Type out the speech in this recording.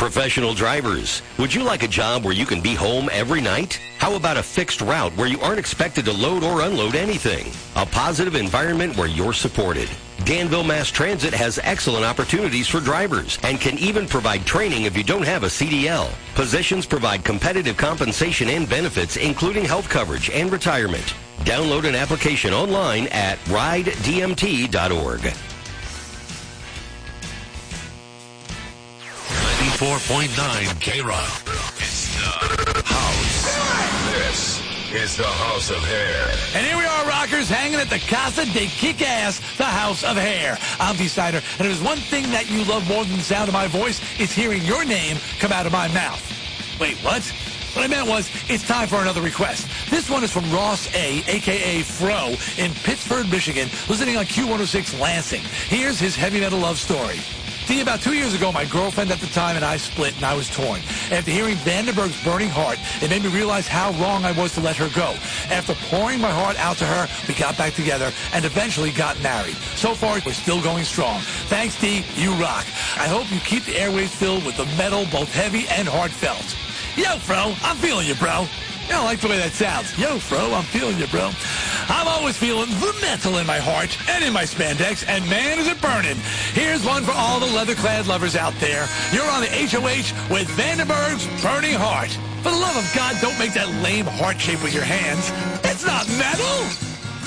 Professional drivers, would you like a job where you can be home every night? How about a fixed route where you aren't expected to load or unload anything? A positive environment where you're supported. Danville Mass Transit has excellent opportunities for drivers and can even provide training if you don't have a CDL. Positions provide competitive compensation and benefits, including health coverage and retirement. Download an application online at ridedmt.org. 94.9 K-Rock. It's the house. This is the House of Hair. And here we are, rockers, hanging at the Casa de Kick-Ass, the House of Hair. I'm Dee Snider, and if there's one thing that you love more than the sound of my voice, it's hearing your name come out of my mouth. Wait, what? What I meant was, it's time for another request. This one is from Ross A., a.k.a. Fro, in Pittsburgh, Michigan, listening on Q106 Lansing. Here's his heavy metal love story. See, about 2 years ago, my girlfriend at the time and I split, and I was torn. After hearing Vandenberg's Burning Heart, it made me realize how wrong I was to let her go. After pouring my heart out to her, we got back together and eventually got married. So far, we're still going strong. Thanks, Dee. You rock. I hope you keep the airwaves filled with the metal, both heavy and heartfelt. Yo, Fro, I'm feeling you, bro. I don't like the way that sounds. Yo, Fro, I'm feeling you, bro. I'm always feeling the metal in my heart and in my spandex, and man, is it burning. Here's one for all the leather-clad lovers out there. You're on the HOH with Vandenberg's Burning Heart. For the love of God, don't make that lame heart shape with your hands. It's not metal.